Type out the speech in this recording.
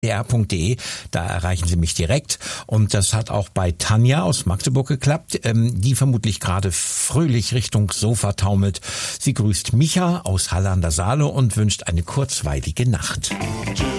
r.de, da erreichen Sie mich direkt. Und das hat auch bei Tanja aus Magdeburg geklappt, die vermutlich gerade fröhlich Richtung Sofa taumelt. Sie grüßt Micha aus Halle an der Saale und wünscht eine kurzweilige Nacht.